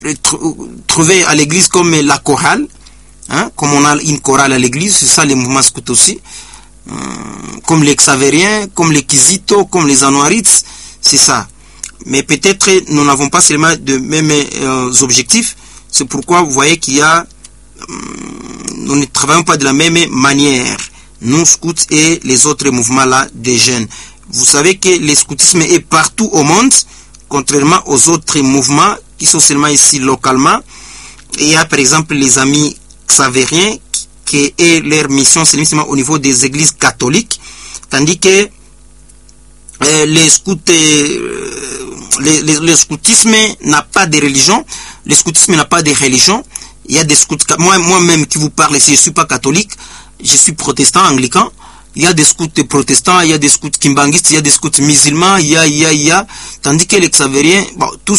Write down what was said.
trouver à l'église comme la chorale, hein, comme on a une chorale à l'église, c'est ça les mouvements scouts aussi, comme les Xavériens, comme les Kizito, comme les Anuarites, c'est ça. Mais peut-être nous n'avons pas seulement de mêmes objectifs, c'est pourquoi vous voyez qu'il y a, nous ne travaillons pas de la même manière, nous scouts et les autres mouvements là des jeunes. Vous savez que le scoutisme est partout au monde, contrairement aux autres mouvements qui sont seulement ici localement. Et il y a par exemple les amis xavériens qui est leur mission c'est seulement au niveau des églises catholiques, tandis que le scoutisme n'a pas de religion. Le scoutisme n'a pas de religion. Il y a des scouts, moi-même qui vous parle, si je suis pas catholique, je suis protestant, anglican. Il y a des scouts protestants, il y a des scouts kimbanguistes, il y a des scouts musulmans, il y a. Tandis que les xavériens, bon, tous